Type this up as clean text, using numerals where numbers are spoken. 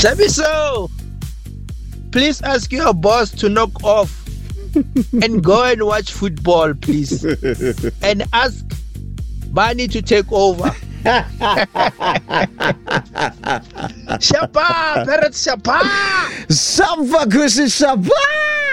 Shabiso, please ask your boss to knock off and go and watch football, please. And ask Bani to take over. Shapa, Parrot Shapa. Samba Kusi Samba.